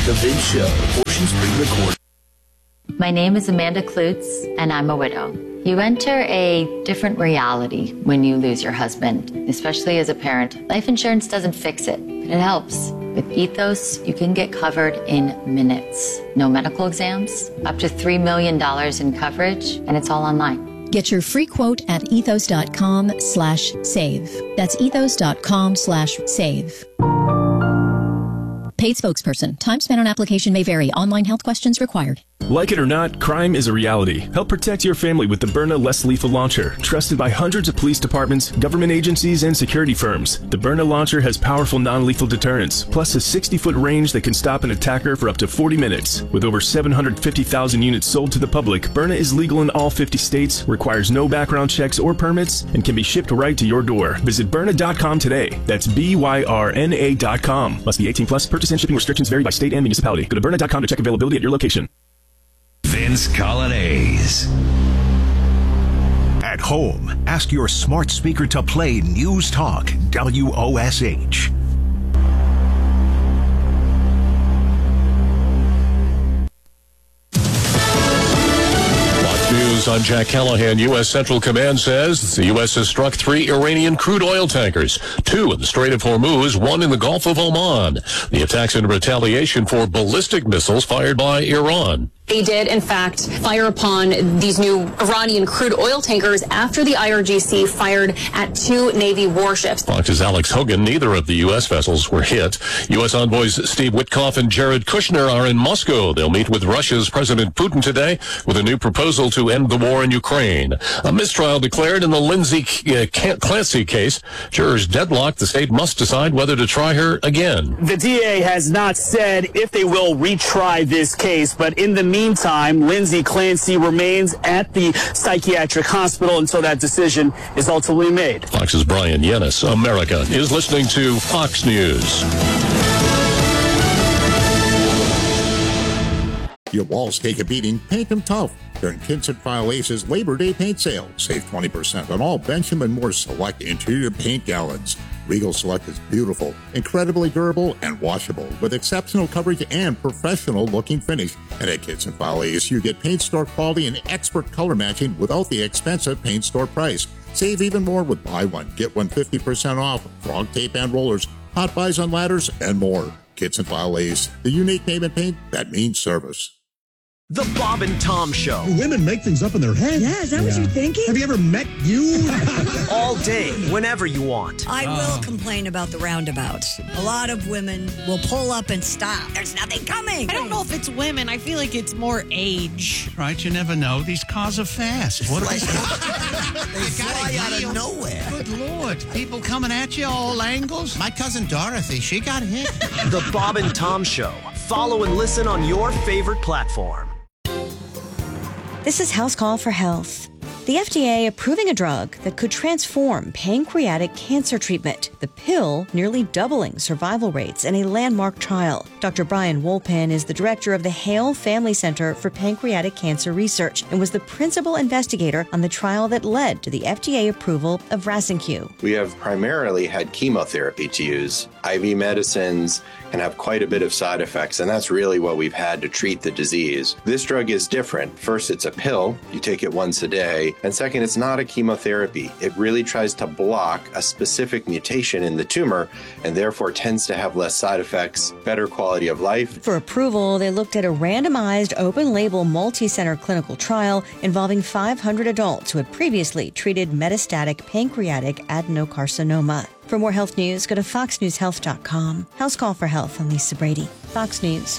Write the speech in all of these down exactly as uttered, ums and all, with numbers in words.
The Vince Show, portions pre-recorded. My name is Amanda Klutz, and I'm a widow. You enter a different reality when you lose your husband, especially as a parent. Life insurance doesn't fix it, but it helps. With Ethos, you can get covered in minutes. No medical exams, up to three million dollars in coverage, and it's all online. Get your free quote at ethos.com slash save. That's ethos.com slash save. Paid spokesperson. Time spent on application may vary. Online health questions required. Like it or not, crime is a reality. Help protect your family with the Byrna Less Lethal Launcher. Trusted by hundreds of police departments, government agencies, and security firms. The Byrna Launcher has powerful non-lethal deterrence, plus a sixty-foot range that can stop an attacker for up to forty minutes. With over seven hundred fifty thousand units sold to the public, Byrna is legal in all fifty states, requires no background checks or permits, and can be shipped right to your door. Visit Byrna dot com today. That's B Y R N A dot com. Must be eighteen plus. Purchase and shipping restrictions vary by state and municipality. Go to Byrna dot com to check availability at your location. Vince Colonnese. At home, ask your smart speaker to play News Talk W O S H. News, I'm Jack Callahan. U S. Central Command says the U S has struck three Iranian crude oil tankers, two in the Strait of Hormuz, one in the Gulf of Oman. The attacks in retaliation for ballistic missiles fired by Iran. They did, in fact, fire upon these new Iranian crude oil tankers after the I R G C fired at two Navy warships. Fox's Alex Hogan, neither of the U S vessels were hit. U S envoys Steve Witkoff and Jared Kushner are in Moscow. They'll meet with Russia's President Putin today with a new proposal to end the war in Ukraine. A mistrial declared in the Lindsay uh, Clancy case. Jurors deadlocked. The state must decide whether to try her again. The D A has not said if they will retry this case, but in the meantime, Lindsay Clancy remains at the psychiatric hospital until that decision is ultimately made. Fox's Brian Yennis. America is listening to Fox News. Your walls take a beating, paint them tough. During Kinsett File Ace's Labor Day paint sale, save twenty percent on all Benjamin Moore Select interior paint gallons. Regal Select is beautiful, incredibly durable, and washable, with exceptional coverage and professional-looking finish. And at Kinsett File Ace, you get paint store quality and expert color matching without the expensive paint store price. Save even more with buy one, get one fifty percent off, frog tape and rollers, hot buys on ladders, and more. Kinsett File Ace, the unique name in paint that means service. The Bob and Tom Show. Women make things up in their head. Yeah, is that yeah. what you're thinking? Have you ever met you? All day, whenever you want. I oh. will complain about the roundabouts. A lot of women will pull up and stop. There's nothing coming. I don't know if it's women. I feel like it's more age. Right, you never know. These cars are fast. What they fly out of nowhere. Good Lord. People coming at you all angles. My cousin Dorothy, she got hit. The Bob and Tom Show. Follow and listen on your favorite platform. This is House Call for Health. The F D A approving a drug that could transform pancreatic cancer treatment, the pill nearly doubling survival rates in a landmark trial. Doctor Brian Wolpin is the director of the Hale Family Center for Pancreatic Cancer Research and was the principal investigator on the trial that led to the F D A approval of Rasenq. We have primarily had chemotherapy to use. I V medicines can have quite a bit of side effects, and that's really what we've had to treat the disease. This drug is different. First, it's a pill. You take it once a day. And second, it's not a chemotherapy. It really tries to block a specific mutation in the tumor and therefore tends to have less side effects, better quality of life. For approval, they looked at a randomized, open-label, multi-center clinical trial involving five hundred adults who had previously treated metastatic pancreatic adenocarcinoma. For more health news, go to fox news health dot com. House Call for Health, I'm Lisa Brady. Fox News.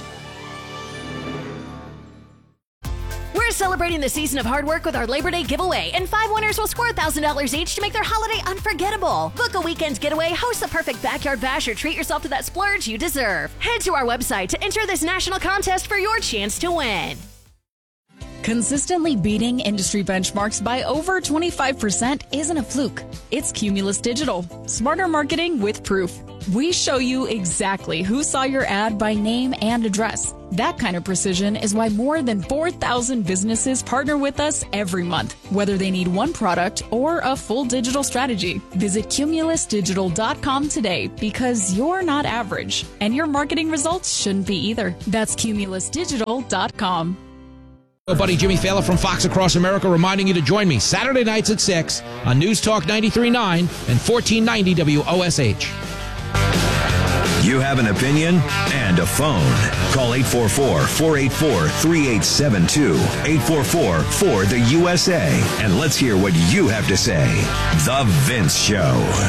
We're celebrating the season of hard work with our Labor Day giveaway, and five winners will score one thousand dollars each to make their holiday unforgettable. Book a weekend's getaway, host the perfect backyard bash, or treat yourself to that splurge you deserve. Head to our website to enter this national contest for your chance to win. Consistently beating industry benchmarks by over twenty-five percent isn't a fluke. It's Cumulus Digital. Smarter marketing with proof. We show you exactly who saw your ad by name and address. That kind of precision is why more than four thousand businesses partner with us every month, whether they need one product or a full digital strategy. Visit cumulus digital dot com today because you're not average, and your marketing results shouldn't be either. That's cumulus digital dot com. Hello, buddy Jimmy Fallon from Fox Across America reminding you to join me Saturday nights at six on News Talk ninety-three point nine and fourteen ninety W O S H. You have an opinion and a phone. Call eight four four, four eight four, three eight seven two, eight four four, four the U S A, and let's hear what you have to say. The Vince Show.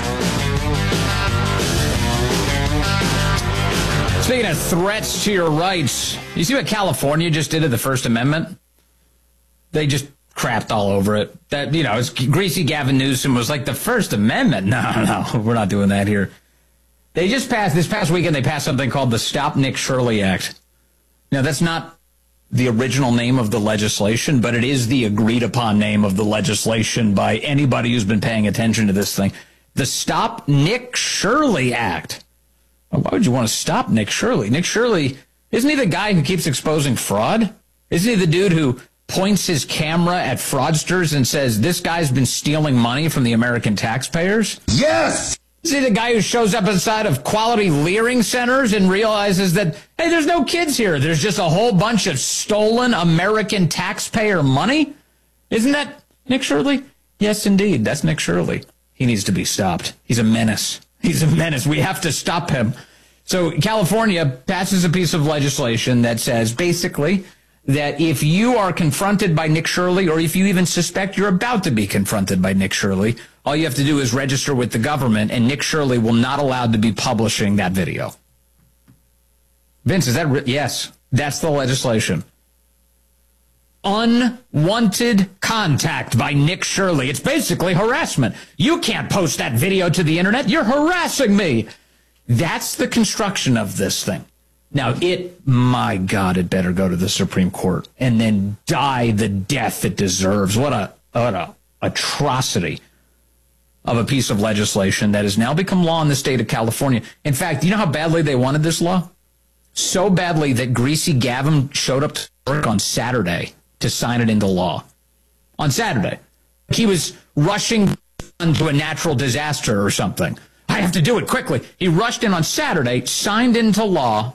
Speaking of threats to your rights, you see what California just did to the First Amendment? They just crapped all over it. That, you know, it's greasy Gavin Newsom was like, the First Amendment? No, no, we're not doing that here. They just passed, this past weekend, they passed something called the Stop Nick Shirley Act. Now, that's not the original name of the legislation, but it is the agreed-upon name of the legislation by anybody who's been paying attention to this thing. The Stop Nick Shirley Act. Well, why would you want to stop Nick Shirley? Nick Shirley, isn't he the guy who keeps exposing fraud? Isn't he the dude who points his camera at fraudsters and says, this guy's been stealing money from the American taxpayers? Yes! Is he the guy who shows up inside of quality leering centers and realizes that, hey, there's no kids here. There's just a whole bunch of stolen American taxpayer money? Isn't that Nick Shirley? Yes, indeed. That's Nick Shirley. He needs to be stopped. He's a menace. He's a menace. We have to stop him. So California passes a piece of legislation that says basically that if you are confronted by Nick Shirley, or if you even suspect you're about to be confronted by Nick Shirley, all you have to do is register with the government, and Nick Shirley will not allowed to be publishing that video. Vince, is that re- yes, that's the legislation. Unwanted contact by Nick Shirley. It's basically harassment. You can't post that video to the internet. You're harassing me. That's the construction of this thing. Now, it, my God, it better go to the Supreme Court and then die the death it deserves. What a, what a atrocity of a piece of legislation that has now become law in the state of California. In fact, you know how badly they wanted this law? So badly that Greasy Gavin showed up to work on Saturday to sign it into law. On Saturday. He was rushing into a natural disaster or something. I have to do it quickly. He rushed in on Saturday, signed into law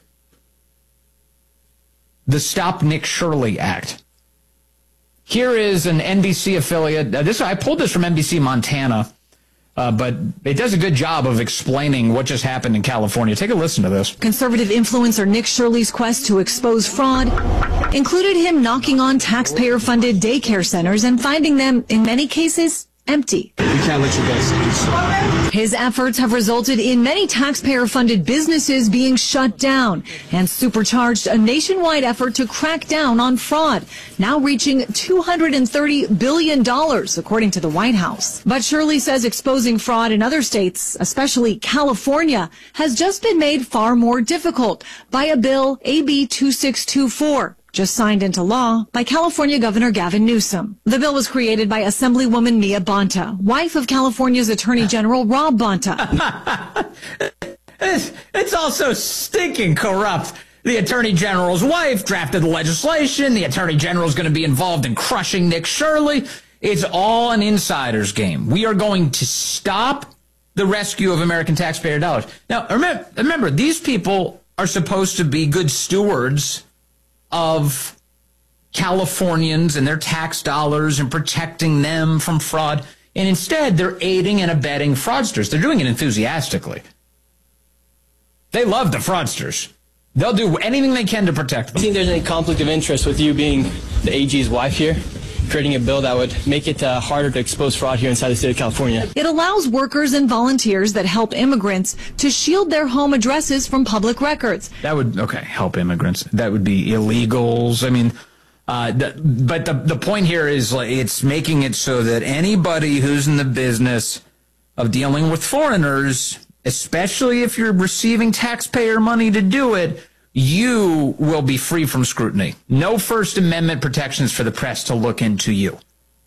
the Stop Nick Shirley Act. Here is an N B C affiliate. Uh, this I pulled this from N B C Montana, uh, but it does a good job of explaining what just happened in California. Take a listen to this. Conservative influencer Nick Shirley's quest to expose fraud included him knocking on taxpayer-funded daycare centers and finding them, in many cases, empty. We can't let you guys do so. His efforts have resulted in many taxpayer-funded businesses being shut down and supercharged a nationwide effort to crack down on fraud, now reaching two hundred thirty billion dollars, according to the White House. But Shirley says exposing fraud in other states, especially California, has just been made far more difficult by a bill, A B twenty-six twenty-four. Just signed into law by California Governor Gavin Newsom. The bill was created by Assemblywoman Mia Bonta, wife of California's Attorney General Rob Bonta. it's, it's also stinking corrupt. The Attorney General's wife drafted the legislation. The Attorney General is going to be involved in crushing Nick Shirley. It's all an insider's game. We are going to stop the rescue of American taxpayer dollars. Now, remember, remember these people are supposed to be good stewards of Californians and their tax dollars and protecting them from fraud. And instead, they're aiding and abetting fraudsters. They're doing it enthusiastically. They love the fraudsters. They'll do anything they can to protect them. Do you think there's any conflict of interest with you being the A G's wife here, creating a bill that would make it uh, harder to expose fraud here inside the state of California? It allows workers and volunteers that help immigrants to shield their home addresses from public records. That would, okay, help immigrants. That would be illegals. I mean, uh, the, but the, the point here is like, it's making it so that anybody who's in the business of dealing with foreigners, especially if you're receiving taxpayer money to do it, you will be free from scrutiny. No First Amendment protections for the press to look into you.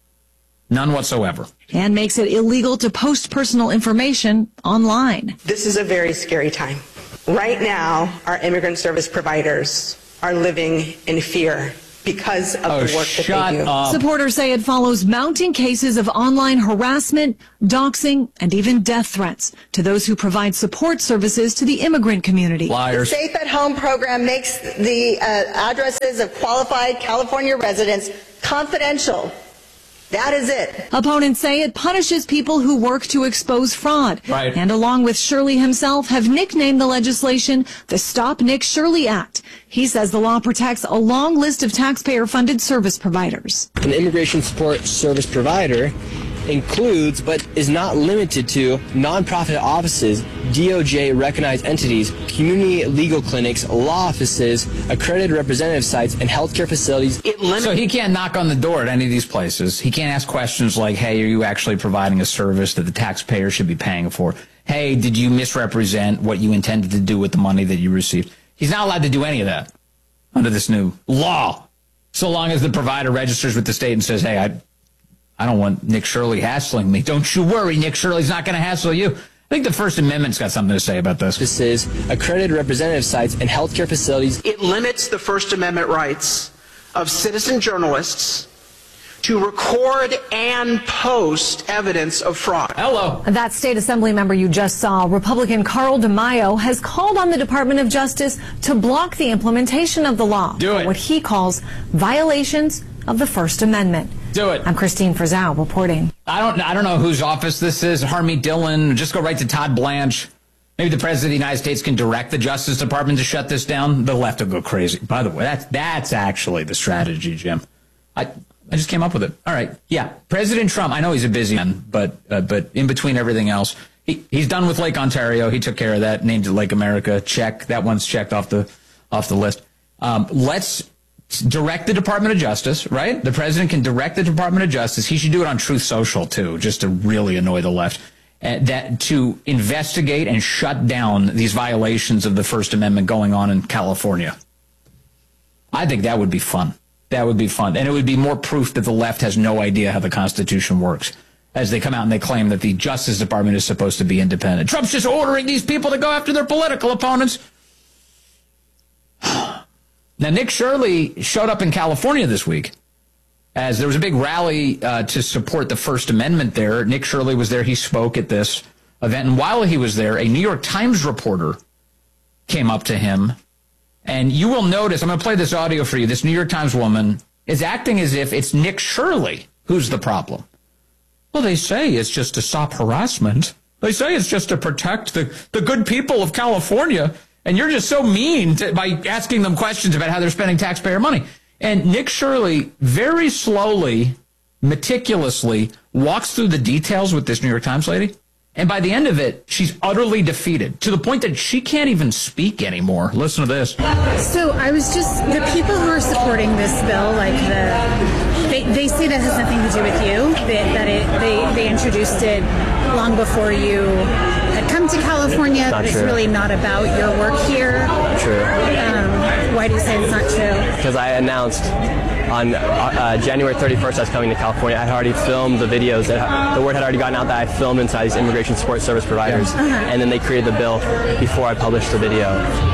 None whatsoever. And makes it illegal to post personal information online. This is a very scary time. Right now, our immigrant service providers are living in fear because of oh, the work that they do. Up. Supporters say it follows mounting cases of online harassment, doxing, and even death threats to those who provide support services to the immigrant community. Liars. The Safe at Home program makes the uh, addresses of qualified California residents confidential. That is it. Opponents say it punishes people who work to expose fraud. Right. And along with Shirley himself, have nicknamed the legislation the Stop Nick Shirley Act. He says the law protects a long list of taxpayer-funded service providers. An immigration support service provider includes, but is not limited to, nonprofit offices, D O J-recognized entities, community legal clinics, law offices, accredited representative sites, and healthcare facilities. It limits- so he can't knock on the door at any of these places. He can't ask questions like, hey, are you actually providing a service that the taxpayer should be paying for? Hey, did you misrepresent what you intended to do with the money that you received? He's not allowed to do any of that under this new law, so long as the provider registers with the state and says, hey, I... I don't want Nick Shirley hassling me. Don't you worry, Nick Shirley's not going to hassle you. I think the First Amendment's got something to say about this. This is accredited representative sites and healthcare facilities. It limits the First Amendment rights of citizen journalists to record and post evidence of fraud. Hello. That state assembly member you just saw, Republican Carl DeMaio, has called on the Department of Justice to block the implementation of the law. Do it. For what he calls violations of the First Amendment. Do it. I'm Christine Frizzell reporting. I don't I don't know whose office this is. Harmeet Dillon. Just go right to Todd Blanche. Maybe the President of the United States can direct the Justice Department to shut this down. The left will go crazy. By the way, that's that's actually the strategy, Jim. I I just came up with it. All right. Yeah. President Trump, I know he's a busy man, but uh, but in between everything else, he he's done with Lake Ontario. He took care of that, named it Lake America. Check. That one's checked off the off the list. Um, let's direct the Department of Justice, right? The president can direct the Department of Justice. He should do it on Truth Social, too, just to really annoy the left. Uh, that to investigate and shut down these violations of the First Amendment going on in California. I think that would be fun. That would be fun. And it would be more proof that the left has no idea how the Constitution works, as they come out and they claim that the Justice Department is supposed to be independent. Trump's just ordering these people to go after their political opponents. Now, Nick Shirley showed up in California this week as there was a big rally uh, to support the First Amendment there. Nick Shirley was there. He spoke at this event. And while he was there, a New York Times reporter came up to him. And you will notice, I'm going to play this audio for you. This New York Times woman is acting as if it's Nick Shirley who's the problem. Well, they say it's just to stop harassment. They say it's just to protect the, the good people of California. And you're just so mean to, by asking them questions about how they're spending taxpayer money. And Nick Shirley very slowly, meticulously walks through the details with this New York Times lady. And by the end of it, she's utterly defeated to the point that she can't even speak anymore. Listen to this. So I was just, the people who are supporting this bill, like the, they, they say that has nothing to do with you, that, that it, they, they introduced it long before you had come to California. Not it's true. really not about your work here. True. Um, why do you say it's not true? Because I announced on uh, January thirty-first I was coming to California. I had already filmed the videos. That, the word had already gotten out that I filmed inside these immigration support service providers. Uh-huh. And then they created the bill before I published the video.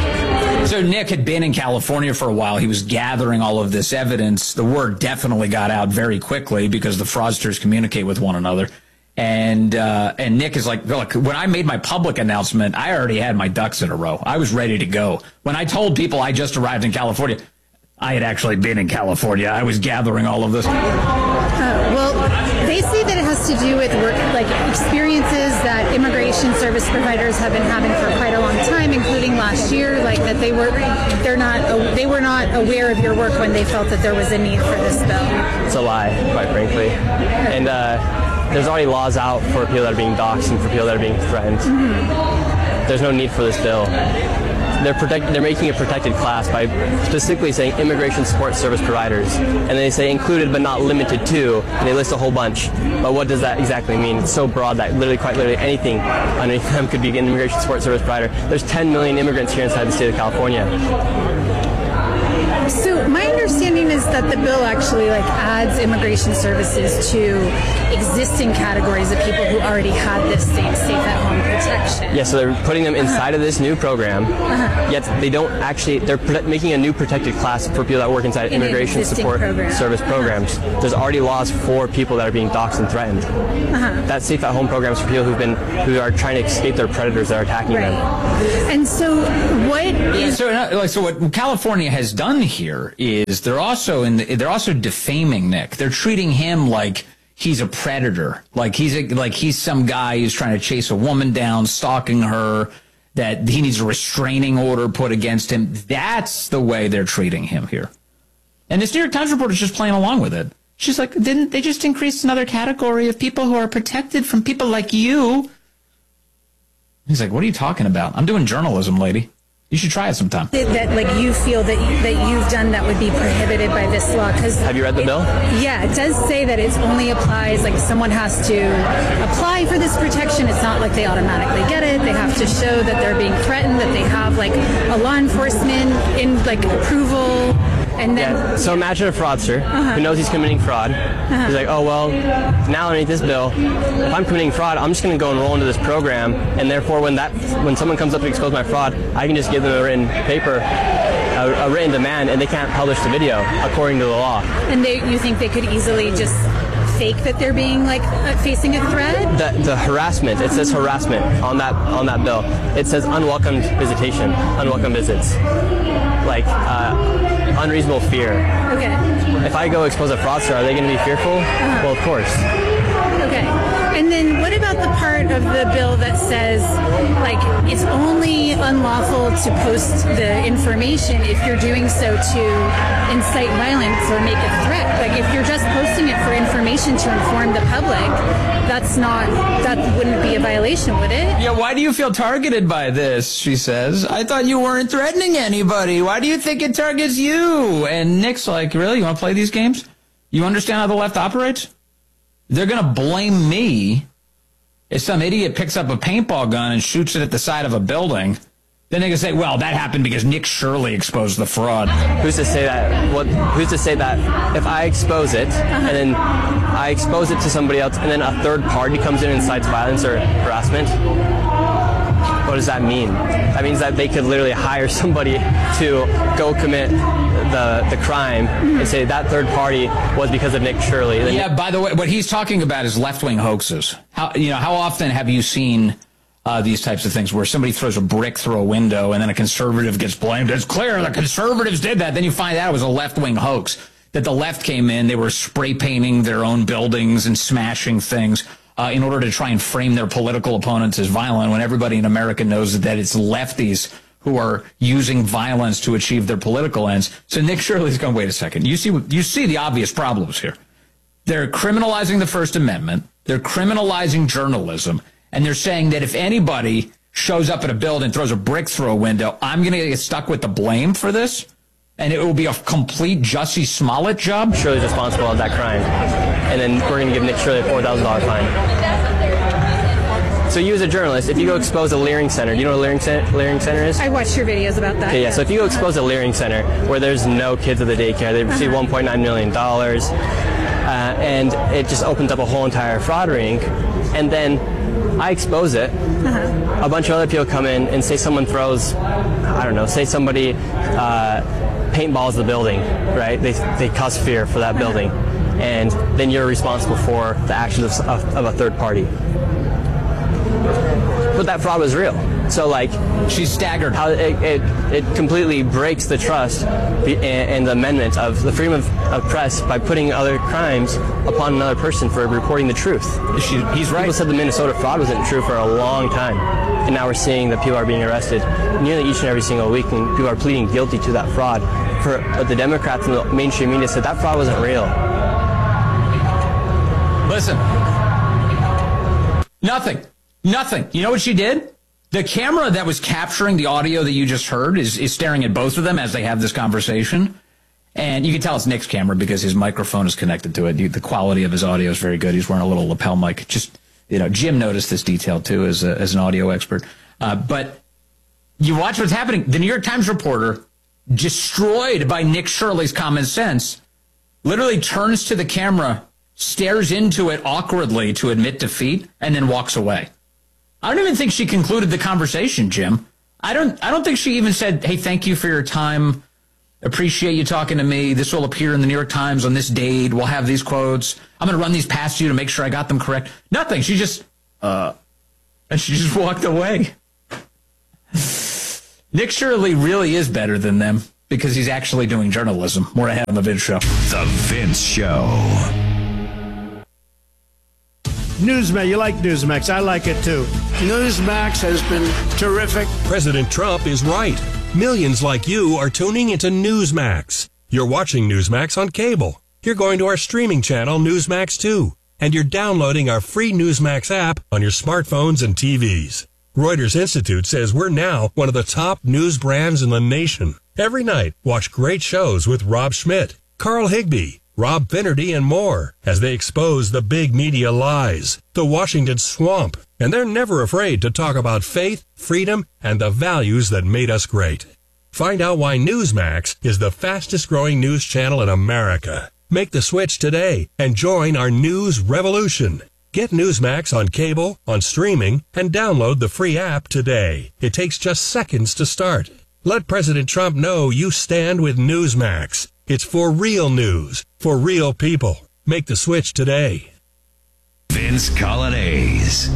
So Nick had been in California for a while. He was gathering all of this evidence. The word definitely got out very quickly because the fraudsters communicate with one another. And uh, and Nick is like, look, when I made my public announcement, I already had my ducks in a row. I was ready to go. When I told people I just arrived in California, I had actually been in California. I was gathering all of this. Uh, well, they say that it has to do with work, like experiences that immigration service providers have been having for quite a long time, including last year. Like that they were, they're not, they were not aware of your work when they felt that there was a need for this bill. It's a lie, quite frankly. And uh, there's already laws out for people that are being doxxed and for people that are being threatened. Mm-hmm. There's no need for this bill. they're protect, they're making a protected class by specifically saying immigration support service providers, and they say included but not limited to, and they list a whole bunch. But what does that exactly mean? It's so broad that literally, quite literally, anything underneath them could be an immigration support service provider. There's ten million immigrants here inside the state of California. So my understanding is that the bill actually like adds immigration services to existing categories of people who already had this same safe at home protection. Yeah, so they're putting them inside of this new program, Uh-huh. yet they don't actually, they're prote- making a new protected class for people that work inside In an immigration existing support program. service programs. There's already laws for people that are being doxxed and threatened. Uh-huh. That safe at home program is for people who've been, who are trying to escape their predators that are attacking Right. them. And so what Yeah, is so, uh, like, so what California has done here is they're also in the, they're also defaming Nick. They're treating him like he's a predator, like he's a, like he's some guy who's trying to chase a woman down, stalking her, that he needs a restraining order put against him. That's the way they're treating him here. And this New York Times reporter is just playing along with it. She's like, didn't they just increase another category of people who are protected from people like you? He's like, what are you talking about? I'm doing journalism, lady. You should try it sometime. that like you feel that you, that you've done that would be prohibited by this law? Because Have you read the it- bill? Yeah, it does say that it only applies like someone has to apply for this protection. It's not like they automatically get it. They have to show that they're being threatened, that they have like a law enforcement in like approval. And then Yeah, so imagine a fraudster Uh-huh. who knows he's committing fraud. Uh-huh. He's like, oh, well, now underneath this bill, if I'm committing fraud, I'm just going to go enroll into this program, and therefore when that when someone comes up to expose my fraud, I can just give them a written paper, a, a written demand, and they can't publish the video according to the law. and they you think they could easily just fake that they're being like uh, facing a threat? The, the harassment, it says harassment on that on that bill. It says unwelcome visitation, unwelcome visits, like uh, unreasonable fear. Okay. If I go expose a fraudster, are they going to be fearful? Uh-huh. Well, of course. Okay. And then what about the part of the bill that says, like, it's only unlawful to post the information if you're doing so to incite violence or make a threat? Like, if you're just posting it for information to inform the public, that's not, that wouldn't be a violation, would it? Yeah, why do you feel targeted by this? She says. I thought you weren't threatening anybody. Why do you think it targets you? And Nick's like, really? You want to play these games? You understand how the left operates? They're going to blame me if some idiot picks up a paintball gun and shoots it at the side of a building. Then they can say, well, that happened because Nick Shirley exposed the fraud. Who's to say that? What? Who's to say that if I expose it and then I expose it to somebody else and then a third party comes in and incites violence or harassment? What does that mean? That means that they could literally hire somebody to go commit the the crime and say that third party was because of Nick Shirley. Then Yeah, by the way, what he's talking about is left-wing hoaxes. How, you know, how often have you seen uh, these types of things where somebody throws a brick through a window and then a conservative gets blamed? It's clear the conservatives did that. Then you find out it was a left-wing hoax, that the left came in, they were spray painting their own buildings and smashing things uh, in order to try and frame their political opponents as violent, when everybody in America knows that it's lefties who are using violence to achieve their political ends. So Nick Shirley's going, wait a second. You see, you see the obvious problems here. They're criminalizing the First Amendment. They're criminalizing journalism. And they're saying that if anybody shows up at a building and throws a brick through a window, I'm going to get stuck with the blame for this. And it will be a complete Jussie Smollett job. Shirley's responsible of that crime. And then we're going to give Nick Shirley a four thousand dollars fine. So you as a journalist, if you go expose a Leering Center, do you know what a Leering Center, Leering Center is? I watched your videos about that. Okay, yeah, so if you go expose a Leering Center where there's no kids at the daycare, they receive one point nine million dollars, uh, and it just opens up a whole entire fraud ring, and then I expose it, Uh-huh. a bunch of other people come in and say someone throws, I don't know, say somebody uh, paintballs the building, right? They, they cause fear for that building, and then you're responsible for the actions of, of, of a third party. But that fraud was real. So, like, she's staggered. How it, it, it completely breaks the trust and the amendment of the freedom of, of press by putting other crimes upon another person for reporting the truth. She, he's right. People said the Minnesota fraud wasn't true for a long time, and now we're seeing that people are being arrested nearly each and every single week, and people are pleading guilty to that fraud. For, but the Democrats and the mainstream media said that fraud wasn't real. Listen. Nothing. Nothing. You know what she did? The camera that was capturing the audio that you just heard is, is staring at both of them as they have this conversation. And you can tell it's Nick's camera because his microphone is connected to it. The quality of his audio is very good. He's wearing a little lapel mic. Just, you know, Jim noticed this detail, too, as, a, as an audio expert. Uh, but you watch what's happening. The New York Times reporter, destroyed by Nick Shirley's common sense, literally turns to the camera, stares into it awkwardly to admit defeat, and then walks away. I don't even think she concluded the conversation, Jim. I don't I don't think she even said, hey, thank you for your time. Appreciate you talking to me. This will appear in the New York Times on this date. We'll have these quotes. I'm going to run these past you to make sure I got them correct. Nothing. She just, uh, and she just walked away. Nick Shirley really is better than them because he's actually doing journalism. More ahead on The Vince Show. The Vince Show. Newsmax, you like Newsmax. I like it too. Newsmax has been terrific. President Trump is right. Millions like you are tuning into Newsmax. You're watching Newsmax on cable. You're going to our streaming channel, Newsmax two. And you're downloading our free Newsmax app on your smartphones and T Vs. Reuters Institute says we're now one of the top news brands in the nation. Every night, watch great shows with Rob Schmidt, Carl Higbie, Rob Finnerty, and more as they expose the big media lies, the Washington swamp, and they're never afraid to talk about faith, freedom, and the values that made us great. Find out why Newsmax is the fastest growing news channel in America. Make the switch today and join our news revolution. Get Newsmax on cable, on streaming, and download the free app today. It takes just seconds to start. Let President Trump know you stand with Newsmax. It's for real news, for real people. Make the switch today. Vince Colonnese.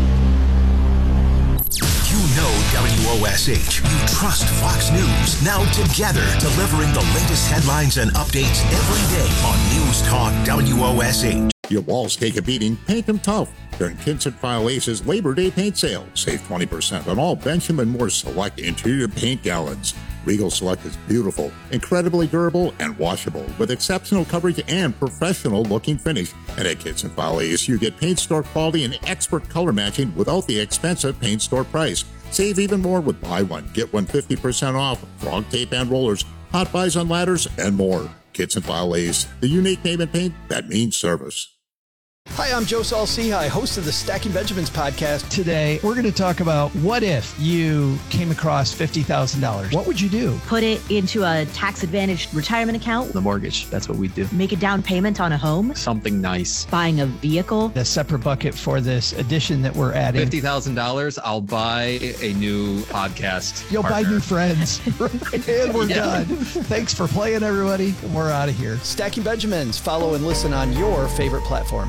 You know W O S H. You trust Fox News. Now together, delivering the latest headlines and updates every day on News Talk W O S H. Your walls take a beating, paint them tough. During Kinson File Ace's Labor Day paint sale, save twenty percent on all Benjamin Moore Select interior paint gallons. Regal Select is beautiful, incredibly durable, and washable, with exceptional coverage and professional-looking finish. And at Kinson File Ace, you get paint store quality and expert color matching without the expensive paint store price. Save even more with buy one, get one fifty percent off, frog tape and rollers, hot buys on ladders, and more. Kinson File Ace, the unique name in paint that means service. Hi, I'm Joe Saul-Sehy, host of the Stacking Benjamins podcast. Today, we're going to talk about what if you came across fifty thousand dollars. What would you do? Put it into a tax-advantaged retirement account. The mortgage, that's what we do. Make a down payment on a home. Something nice. Buying a vehicle. A separate bucket for this addition that we're adding. fifty thousand dollars, I'll buy a new podcast You'll partner. buy new friends. And we're yeah. done. Thanks for playing, everybody. We're out of here. Stacking Benjamins. Follow and listen on your favorite platform.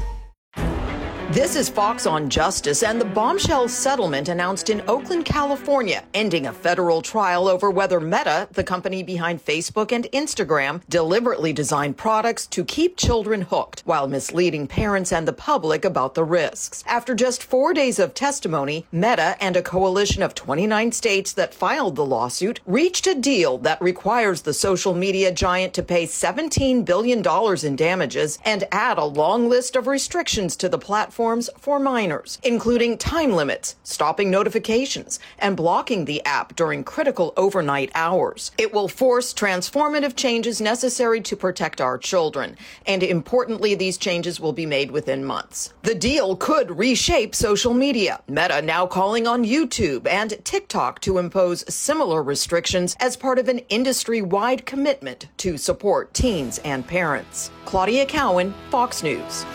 This is Fox on Justice and the bombshell settlement announced in Oakland, California, ending a federal trial over whether Meta, the company behind Facebook and Instagram, deliberately designed products to keep children hooked while misleading parents and the public about the risks. After just four days of testimony, Meta and a coalition of twenty-nine states that filed the lawsuit reached a deal that requires the social media giant to pay seventeen billion dollars in damages and add a long list of restrictions to the platform for minors, including time limits, stopping notifications, and blocking the app during critical overnight hours. It will force transformative changes necessary to protect our children, and importantly, these changes will be made within months. The deal could reshape social media, Meta now calling on YouTube and TikTok to impose similar restrictions as part of an industry-wide commitment to support teens and parents. Claudia Cowan, Fox News.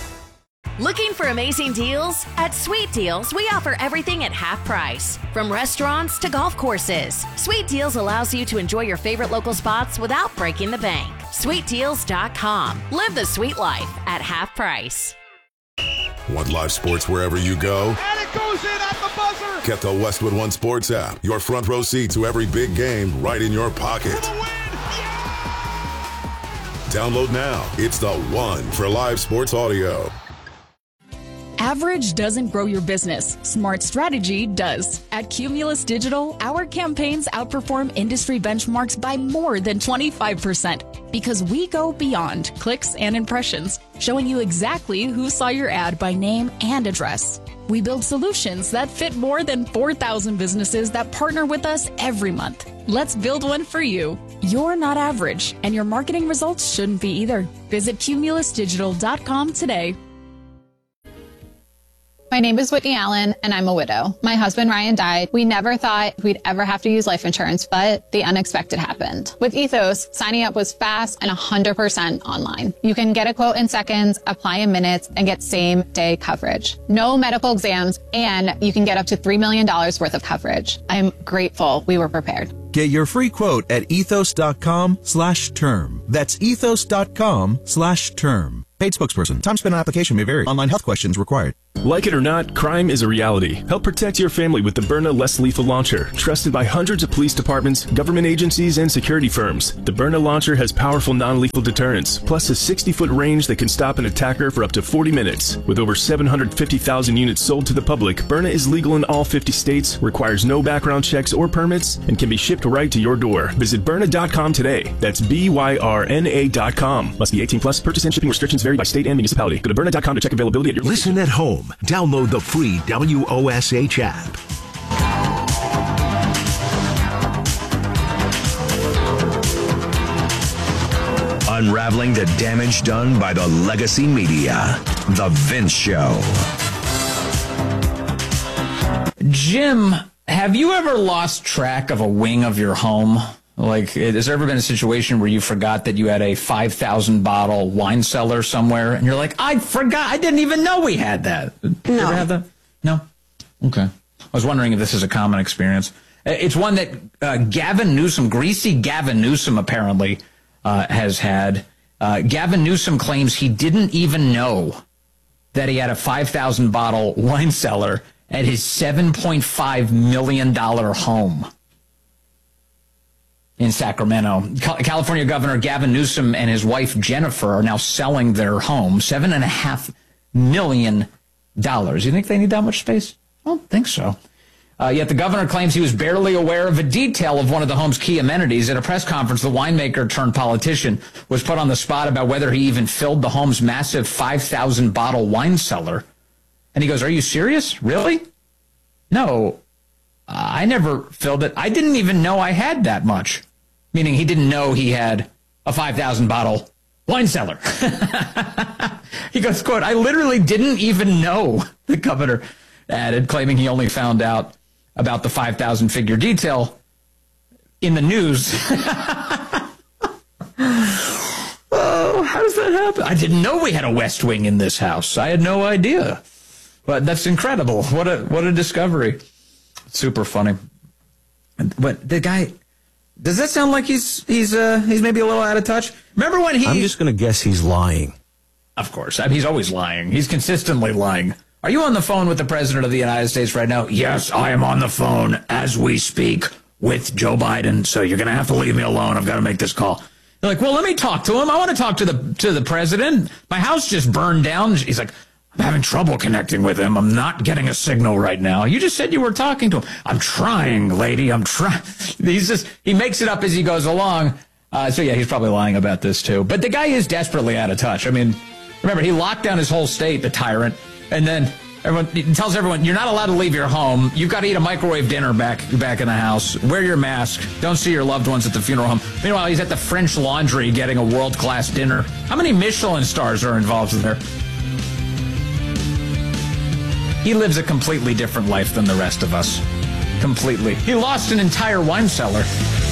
Looking for amazing deals? At Sweet Deals, we offer everything at half price. From restaurants to golf courses, Sweet Deals allows you to enjoy your favorite local spots without breaking the bank. sweet deals dot com. Live the sweet life at half price. Want live sports wherever you go? And it goes in at the buzzer! Get the Westwood One Sports app. Your front row seat to every big game right in your pocket. Yeah! Download now. It's the one for live sports audio. Average doesn't grow your business. Smart strategy does. At Cumulus Digital, our campaigns outperform industry benchmarks by more than twenty-five percent because we go beyond clicks and impressions, showing you exactly who saw your ad by name and address. We build solutions that fit more than four thousand businesses that partner with us every month. Let's build one for you. You're not average, and your marketing results shouldn't be either. Visit cumulus digital dot com today. My name is Whitney Allen, and I'm a widow. My husband, Ryan, died. We never thought we'd ever have to use life insurance, but the unexpected happened. With Ethos, signing up was fast and one hundred percent online. You can get a quote in seconds, apply in minutes, and get same-day coverage. No medical exams, and you can get up to three million dollars worth of coverage. I'm grateful we were prepared. Get your free quote at ethos.com slash term. That's ethos.com slash term. Paid spokesperson. Time spent on application may vary. Online health questions required. Like it or not, crime is a reality. Help protect your family with the Byrna Less Lethal Launcher. Trusted by hundreds of police departments, government agencies, and security firms. The Byrna Launcher has powerful non-lethal deterrence, plus a sixty-foot range that can stop an attacker for up to forty minutes. With over seven hundred fifty thousand units sold to the public, Byrna is legal in all fifty states, requires no background checks or permits, and can be shipped right to your door. Visit Byrna dot com today. That's B Y R N A dot com. Must be eighteen plus. Purchase and shipping restrictions vary by state and municipality. Go to Byrna dot com to check availability at your Listen at home. Download the free W O S H app. Unraveling the damage done by the legacy media. The Vince Show. Jim, have you ever lost track of a wing of your home? Like, has there ever been a situation where you forgot that you had a five thousand bottle wine cellar somewhere, and you're like, I forgot, I didn't even know we had that? Did you ever have that? No? Okay. I was wondering if this is a common experience. It's one that uh, Gavin Newsom, greasy Gavin Newsom, apparently uh, has had. Uh, Gavin Newsom claims he didn't even know that he had a five thousand bottle wine cellar at his seven point five million dollars home in Sacramento. California Governor Gavin Newsom and his wife Jennifer are now selling their home, seven and a half million dollars. You think they need that much space? I don't think so. Uh, yet the governor claims he was barely aware of a detail of one of the home's key amenities. At a press conference, the winemaker turned politician was put on the spot about whether he even filled the home's massive five thousand bottle wine cellar. And he goes, "Are you serious? Really?" "No, uh, I never filled it. I didn't even know I had that much." Meaning he didn't know he had a five thousand bottle wine cellar. He goes, quote, "I literally didn't even know," the governor added, claiming he only found out about the five thousand figure detail in the news. Oh, how does that happen? "I didn't know we had a West Wing in this house. I had no idea." But that's incredible. What a what a discovery. Super funny. But the guy... Does that sound like he's he's uh, he's maybe a little out of touch? Remember when he... I'm just going to guess he's lying. Of course. I mean, he's always lying. He's consistently lying. Are you on the phone with the President of the United States right now? "Yes, I am on the phone as we speak with Joe Biden, so you're going to have to leave me alone. I've got to make this call." They're like, "Well, let me talk to him. I want to talk to the to the President. My house just burned down." He's like, "I'm having trouble connecting with him. I'm not getting a signal right now." "You just said you were talking to him." "I'm trying, lady. I'm trying." He's just, he makes it up as he goes along. Uh, so yeah, he's probably lying about this too. But the guy is desperately out of touch. I mean, remember, he locked down his whole state, the tyrant, and then everyone he tells everyone, "You're not allowed to leave your home. You've got to eat a microwave dinner back back in the house. Wear your mask. Don't see your loved ones at the funeral home." Meanwhile, he's at the French Laundry getting a world-class dinner. How many Michelin stars are involved in there? He lives a completely different life than the rest of us. Completely. He lost an entire wine cellar.